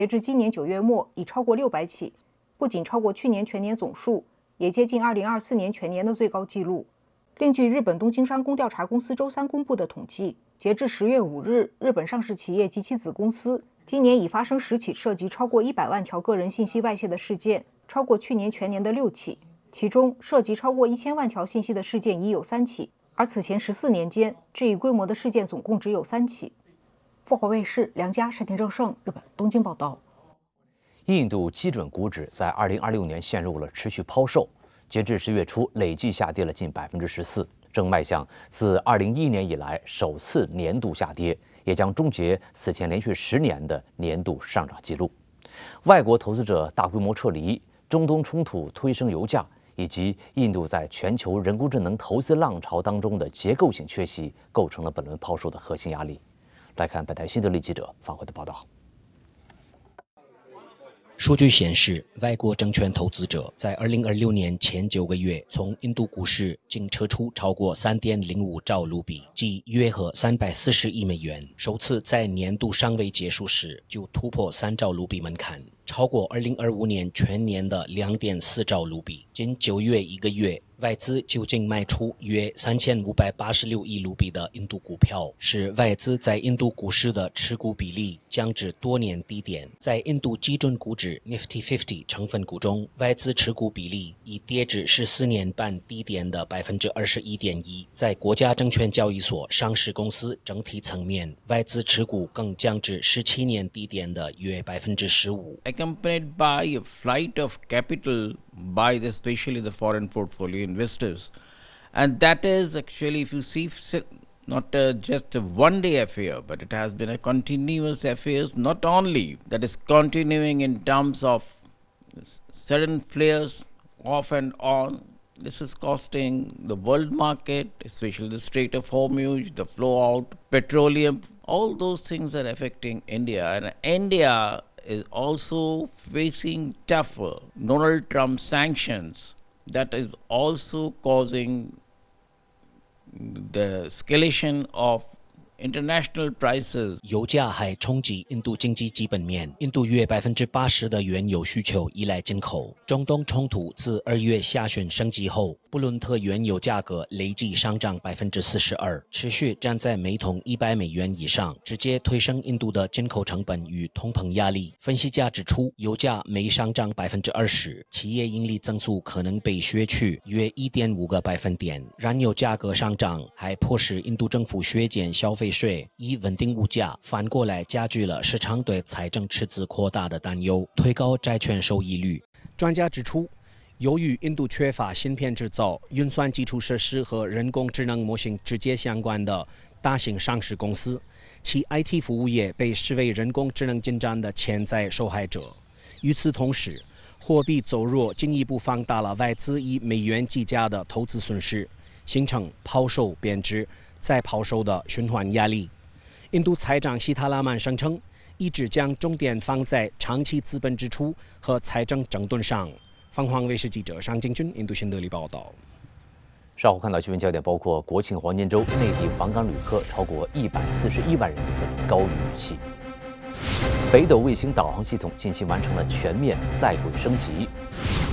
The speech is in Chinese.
截至今年9月末已超过600起，不仅超过去年全年总数，也接近2024年全年的最高纪录。另据日本东京商工调查公司周3公布的统计，截至10月5日，日本上市企业及其子公司今年已发生10起涉及超过100万条个人信息外泄的事件，超过去年全年的6起。其中涉及超过1000万条信息的事件已有3起，而此前14年间，这一规模的事件总共只有3起。凤凰卫视梁家、单田正盛，日本东京报道。 印度基准股指在2026年陷入了持续抛售，截至10月初累计下跌了近14%，正迈向自2011年以来首次年度下跌，也将终结此前连续10年的年度上涨记录。外国投资者大规模撤离、中东冲突推升油价，以及印度在全球人工智能投资浪潮当中的结构性缺席，构成了本轮抛售的核心压力。来看本台新德里记者发回的报道。 数据显示，外国证券投资者在2026年前9个月从印度股市净撤出超过 3.05 兆卢比，即约合340亿美元，首次在年度尚未结束时就突破3兆卢比门槛，超过2025年全年的 2.4 兆卢比。仅9月1个月，外资就净卖出约3586亿卢比的印度股票，使外资在印度股市的持股比例降至多年低点。在印度基准股指 Nifty 50成分股中，外资持股比例已跌至14年半低点的 21.1%。在国家证券交易所上市公司整体层面，外资持股更降至17年低点的约 15%。 Accompanied by a flight of capital by especially the foreign portfolio investors, and that is actually, if you see, not just a one-day affair, but it has been a continuous affair. Not only that is continuing in terms of sudden flares off and on. This is costing the world market, especially the Strait of Hormuz, the flow out, petroleum. All those things are affecting India, and India is also facing tougher Donald Trump sanctions. That is also causing the escalation of international prices. 油价还冲击印度经济基本面，印度约 80% 的原油需求依赖进口。中东冲突自2月下旬升级后，布伦特原油价格累计上涨 42%， 持续站在每桶100美元以上，直接推升印度的进口成本与通膨压力。分析家指出，油价每上涨 20%， 企业盈利增速可能被削去约 1.5个百分点。燃油价格上涨还迫使印度政府削减消费税以稳定物价，反过来加剧了市场对财政赤字扩大的担忧，推高债券收益率。专家指出，由于印度缺乏芯片制造、运算基础设施和人工智能模型直接相关的大型上市公司，其 IT 服务业被视为人工智能进展的潜在受害者。与此同时，货币走弱进一步放大了外资以美元计价的投资损失，形成抛售贬值再抛售的循环压力。印度财长希塔拉曼声称，一直将重点放在长期资本支出和财政整顿上。凤凰卫视记者尚京军印度新德里报道。 稍后看到新闻焦点包括国庆黄金周内地访港旅客超过141万人次，高于预期。北斗卫星导航系统近期完成了全面在轨升级。